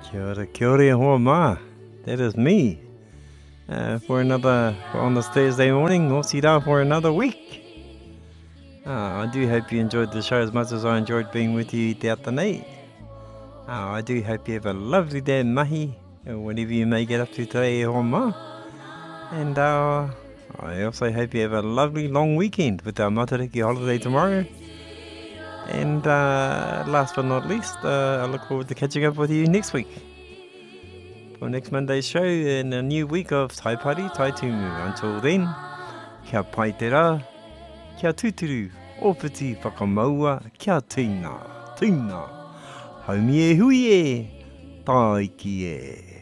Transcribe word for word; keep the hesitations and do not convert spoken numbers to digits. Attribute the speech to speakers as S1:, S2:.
S1: Kia ora, kia ora, hoa ma. That is me. Uh, for another, on this Thursday morning, Aussie da for another week. Uh, I do hope you enjoyed the show as much as I enjoyed being with you throughout the night. Uh, I do hope you have a lovely day mahi, uh, whatever you may get up to today, hoa ma. And uh, I also hope you have a lovely long weekend with our Matariki holiday tomorrow. And uh, last but not least, uh, I look forward to catching up with you next week for next Monday's show in a new week of Tai Pari, Tai Tumu. Until then, kia pai te rā, kia tuturu, opiti whakamaua, kia tīna, tīna, haumi e hui e, tai ki e.